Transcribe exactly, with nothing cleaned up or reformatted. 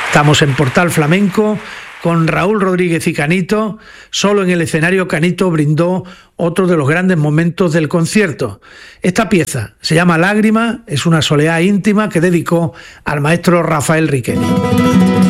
Estamos en Portal Flamenco con Raúl Rodríguez y Canito. Solo en el escenario Canito brindó otro de los grandes momentos del concierto. Esta pieza se llama Lágrima, es una soleá íntima que dedicó al maestro Rafael Riquelme.